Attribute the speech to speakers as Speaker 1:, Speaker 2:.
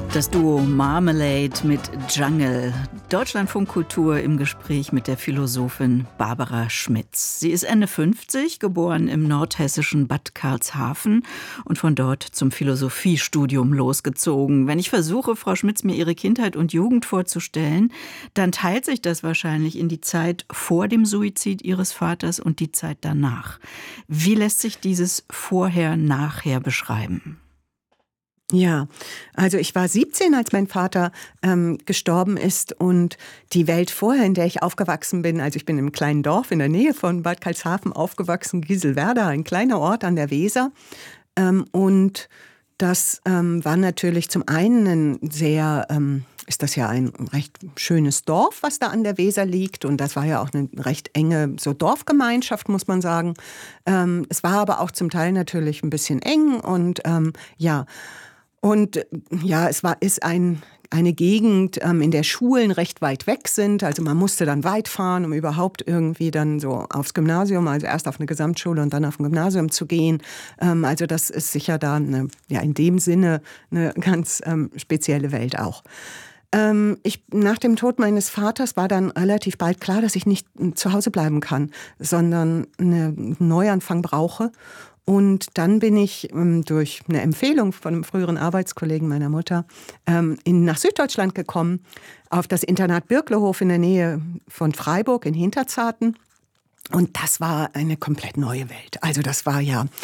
Speaker 1: Das Duo Marmalade mit Jungle. Deutschlandfunk Kultur im Gespräch mit der Philosophin Barbara Schmitz. Sie ist Ende 50, geboren im nordhessischen Bad Karlshafen und von dort zum Philosophiestudium losgezogen. Wenn ich versuche, Frau Schmitz, mir ihre Kindheit und Jugend vorzustellen, dann teilt sich das wahrscheinlich in die Zeit vor dem Suizid ihres Vaters und die Zeit danach. Wie lässt sich dieses Vorher-Nachher beschreiben?
Speaker 2: Ja, also ich war 17, als mein Vater gestorben ist, und die Welt vorher, in der ich aufgewachsen bin, also ich bin im kleinen Dorf in der Nähe von Bad Karlshafen aufgewachsen, Gieselwerda, ein kleiner Ort an der Weser, und das war natürlich zum einen ist das ja ein recht schönes Dorf, was da an der Weser liegt, und das war ja auch eine recht enge so Dorfgemeinschaft, muss man sagen. Es war aber auch zum Teil natürlich ein bisschen eng und ist eine Gegend, in der Schulen recht weit weg sind. Also man musste dann weit fahren, um überhaupt irgendwie dann so aufs Gymnasium, also erst auf eine Gesamtschule und dann auf ein Gymnasium zu gehen. Also das ist sicher da in dem Sinne eine ganz spezielle Welt auch. Nach dem Tod meines Vaters war dann relativ bald klar, dass ich nicht zu Hause bleiben kann, sondern einen Neuanfang brauche. Und dann bin ich durch eine Empfehlung von einem früheren Arbeitskollegen meiner Mutter nach Süddeutschland gekommen, auf das Internat Birklehof in der Nähe von Freiburg in Hinterzarten. Und das war eine komplett neue Welt. Also das war ja